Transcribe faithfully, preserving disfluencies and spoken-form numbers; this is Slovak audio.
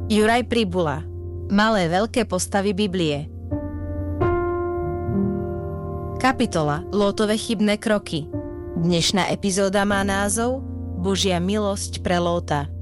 Juraj Pribula. Malé veľké postavy Biblie. Kapitola Lótove chybné kroky. Dnešná epizóda má názov Božia milosť pre Lóta.